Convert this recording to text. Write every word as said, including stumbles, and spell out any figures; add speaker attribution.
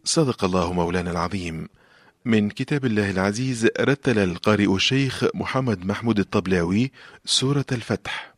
Speaker 1: صدق الله مولانا العظيم. من كتاب الله العزيز رتل القارئ الشيخ محمد محمود الطبلاوي سورة الفتح.